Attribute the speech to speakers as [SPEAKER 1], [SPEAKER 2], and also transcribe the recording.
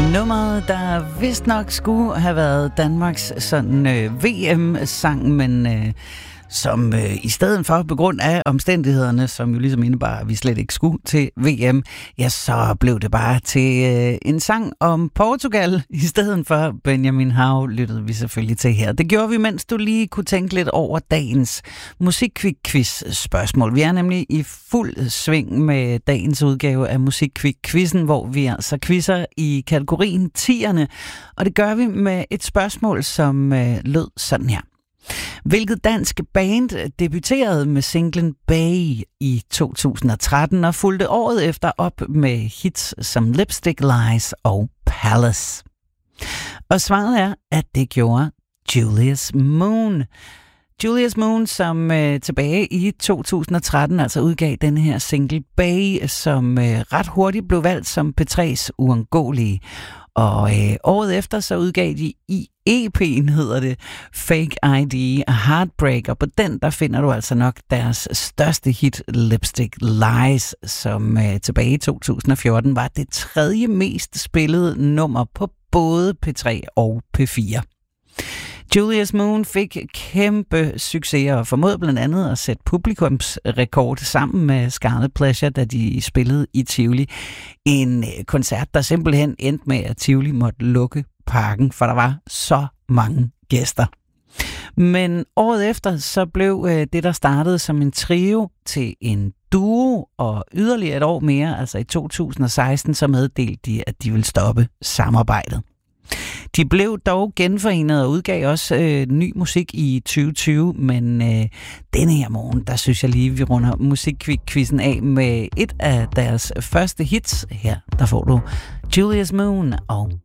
[SPEAKER 1] Nummeret, der vist nok skulle have været Danmarks sådan VM-sang, men som i stedet for, på grund af omstændighederne, som jo ligesom indebar, at vi slet ikke skulle til VM, ja, så blev det bare til en sang om Portugal. I stedet for Benjamin Hav lyttede vi selvfølgelig til her. Det gjorde vi, mens du lige kunne tænke lidt over dagens musikquiz-spørgsmål. Vi er nemlig i fuld sving med dagens udgave af Musikquiz-quizzen, hvor vi altså quizzer i kategorien 10'erne, og det gør vi med et spørgsmål, som lød sådan her. Hvilket dansk band debuterede med singlen Bay i 2013 og fulgte året efter op med hits som Lipstick Lies og Palace? Og svaret er, at det gjorde Julius Moon. Julius Moon, som tilbage i 2013 altså udgav denne her single Bay, som ret hurtigt blev valgt som P3's uundgåelige. Og året efter så udgav de i EP'en, hedder det, Fake ID og Heartbreak, og på den der finder du altså nok deres største hit, Lipstick Lies, som tilbage i 2014 var det tredje mest spillede nummer på både P3 og P4. Julius Moon fik kæmpe succeser og formåede blandt andet at sætte publikumsrekord sammen med Scarlet Pleasure, da de spillede i Tivoli. En koncert, der simpelthen endte med, at Tivoli måtte lukke parken, for der var så mange gæster. Men året efter, så blev det, der startede som en trio, til en duo, og yderligere et år mere, altså i 2016, så meddelte de, at de ville stoppe samarbejdet. De blev dog genforenet og udgav også ny musik i 2020, men denne her morgen, der synes jeg lige, vi runder musikquizzen af med et af deres første hits. Her, der får du Julius Moon og